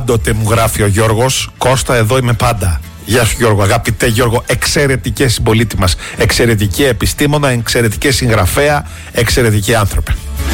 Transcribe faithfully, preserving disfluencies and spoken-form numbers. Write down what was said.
Πάντοτε μου γράφει ο Γιώργος, Κώστα, εδώ είμαι πάντα. Γεια σου Γιώργο, αγαπητέ Γιώργο, εξαιρετικέ συμπολίτη μας, εξαιρετική επιστήμονα, εξαιρετική συγγραφέα, εξαιρετικοί άνθρωποι.